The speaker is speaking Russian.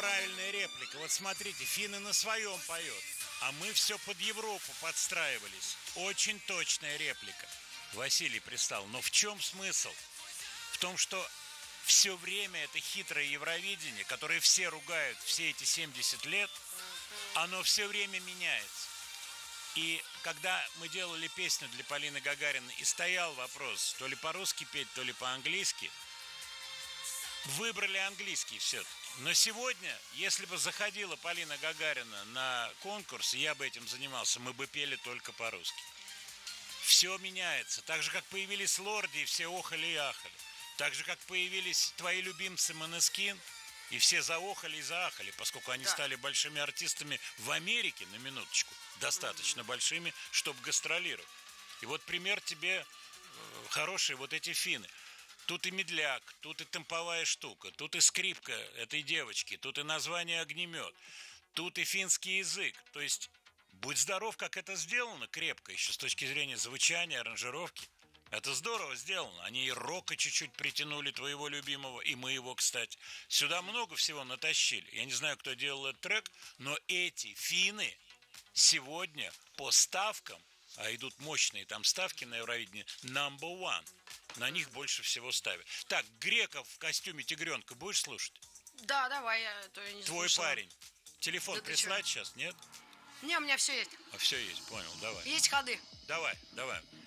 правильная реплика. Вот смотрите, финны на своем поют, а мы все под Европу подстраивались. Очень точная реплика. Василий пристал. Но в чем смысл? В том, что все время это хитрое Евровидение, которое все ругают все эти 70 лет, оно все время меняется. И когда мы делали песню для Полины Гагариной, и стоял вопрос, то ли по-русски петь, то ли по-английски, выбрали английский все-таки. Но сегодня, если бы заходила Полина Гагарина на конкурс, и я бы этим занимался, мы бы пели только по-русски. Все меняется. Так же, как появились Лорди, и все охали и ахали. Так же, как появились твои любимцы Måneskin, и все заохали и заахали, поскольку они стали большими артистами в Америке, на минуточку, достаточно большими, чтобы гастролировать. И вот пример тебе хороший, вот эти финны. Тут и медляк, тут и темповая штука, тут и скрипка этой девочки, тут и название огнемет, тут и финский язык. То есть, будь здоров, как это сделано крепко, еще с точки зрения звучания, аранжировки. Это здорово сделано. Они и рока чуть-чуть притянули, твоего любимого, и моего, кстати. Сюда много всего натащили. Я не знаю, кто делал этот трек, но эти финны сегодня по ставкам, а идут мощные там ставки на Евровидении, number one. На них больше всего ставят. Так, Греков в костюме тигренка будешь слушать? Да, давай, я то не Твой слушала. парень. Телефон Да прислать сейчас, нет? Не, у меня все есть. А все есть, понял, давай. Есть ходы. Давай.